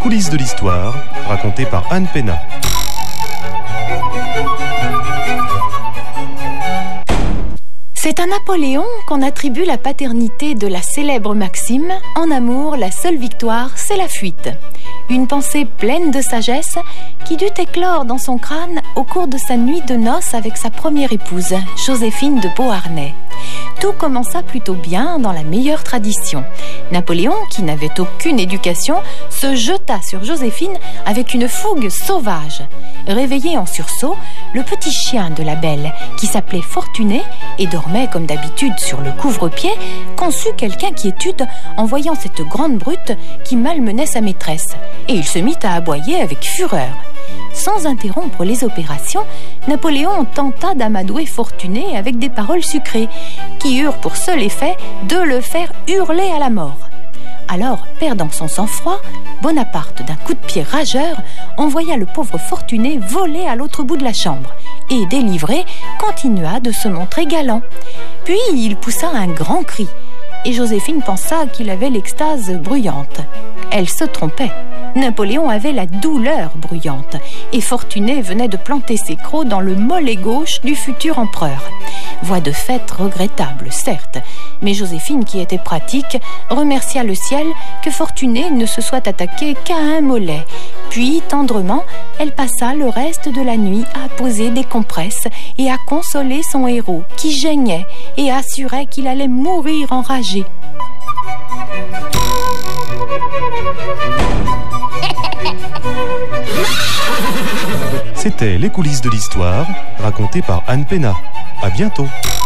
coulisses de l'histoire, racontées par Anne Pénat. C'est à Napoléon qu'on attribue la paternité de la célèbre maxime « En amour, la seule victoire, c'est la fuite ». Une pensée pleine de sagesse qui dut éclore dans son crâne au cours de sa nuit de noces avec sa première épouse, Joséphine de Beauharnais. Tout commença plutôt bien dans la meilleure tradition. Napoléon, qui n'avait aucune éducation, se jeta sur Joséphine avec une fougue sauvage. Réveillé en sursaut, le petit chien de la belle, qui s'appelait Fortuné et dormait comme d'habitude sur le couvre-pied, conçut quelque inquiétude en voyant cette grande brute qui malmenait sa maîtresse, et il se mit à aboyer avec fureur. Sans interrompre les opérations, Napoléon tenta d'amadouer Fortuné avec des paroles sucrées, qui eurent pour seul effet de le faire hurler à la mort. Alors, perdant son sang-froid, Bonaparte, d'un coup de pied rageur, envoya le pauvre Fortuné voler à l'autre bout de la chambre, et délivré, continua de se montrer galant. Puis il poussa un grand cri, et Joséphine pensa qu'il avait l'extase bruyante. Elle se trompait. Napoléon avait la douleur bruyante, et Fortuné venait de planter ses crocs dans le mollet gauche du futur empereur. Voie de fait regrettable, certes, mais Joséphine, qui était pratique, remercia le ciel que Fortuné ne se soit attaqué qu'à un mollet. Puis, tendrement, elle passa le reste de la nuit à poser des compresses et à consoler son héros, qui geignait et assurait qu'il allait mourir enragé. C'était Les coulisses de l'histoire, racontées par Anne Pénat. À bientôt.